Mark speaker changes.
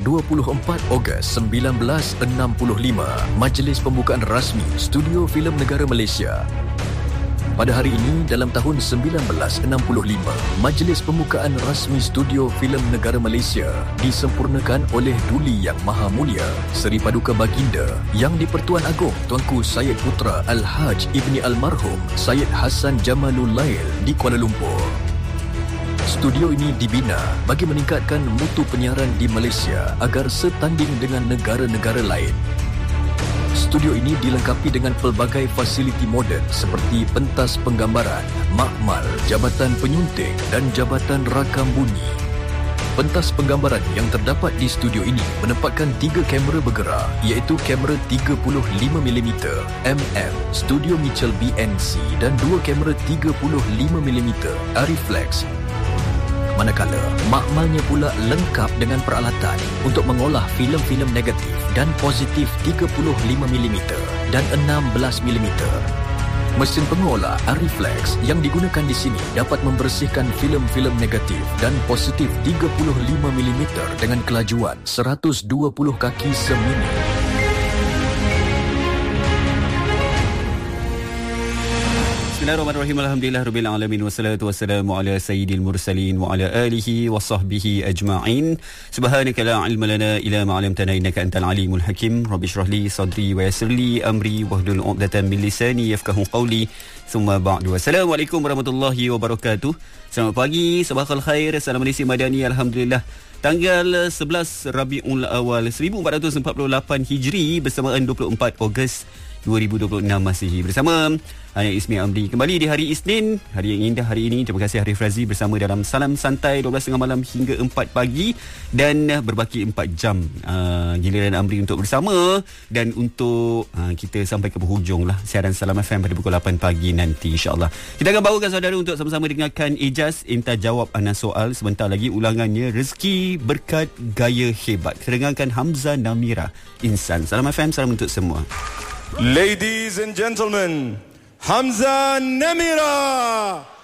Speaker 1: 24 Ogos 1965, majlis pembukaan rasmi Studio Filem Negara Malaysia. Pada hari ini, dalam tahun 1965, majlis pembukaan rasmi Studio Filem Negara Malaysia disempurnakan oleh Duli Yang Maha Mulia Seri Paduka Baginda Yang di-Pertuan Agong Tuanku Syed Putra Al-Haj Ibni Almarhum Syed Hassan Jamalul Lail di Kuala Lumpur. Studio ini dibina bagi meningkatkan mutu penyiaran di Malaysia agar setanding dengan negara-negara lain. Studio ini dilengkapi dengan pelbagai fasiliti moden seperti pentas penggambaran, makmal, jabatan penyunting dan jabatan rakam bunyi. Pentas penggambaran yang terdapat di studio ini menempatkan 3 kamera bergerak iaitu kamera 35mm mm Studio Mitchell BNC dan 2 kamera 35mm Arriflex. Manakala makmalnya pula lengkap dengan peralatan untuk mengolah filem-filem negatif dan positif 35mm dan 16mm. Mesin pengolah Arriflex yang digunakan di sini dapat membersihkan filem-filem negatif dan positif 35mm dengan kelajuan 120 kaki seminit.
Speaker 2: Bismillahirrahmanirrahim. Alhamdulillahirabbil alamin wassalatu wassalamu ala sayyidil mursalin wa ala alihi wa sahbihi ajma'in. Subhanaka la ilma lana illa ma 'allamtana innaka antal alimul hakim. Rabbi shrah li sadri wa yassir li amri wahlul 'uqdatam min lisani yafqahu qawli. Summa ba'du. Assalamualaikum warahmatullahi wabarakatuh. Selamat pagi, sabahal khair. Salam Malaysia Madani. Alhamdulillah. Tanggal 11 Rabiul Awal 1448 Hijri bersamaan 24 Ogos 2026 Masihi. Bersama Hanya Ismi Amri kembali di hari Isnin, hari yang indah hari ini. Terima kasih Harif Razi bersama dalam Salam Santai 12.30 malam hingga 4 pagi dan berbaki 4 jam giliran Amri untuk bersama dan untuk kita sampai ke penghujung lah siaran Salam FM pada pukul 8 pagi nanti insya-Allah. Kita akan bawakan saudara untuk sama-sama dengarkan Ijaz Inta Jawab Ana Soal. Sebentar lagi ulangannya Rezeki Berkat Gaya Hebat. Dengarkan Hamzah Namira Insan. Salam FM, salam untuk semua.
Speaker 3: Ladies and gentlemen, Hamzah Namira.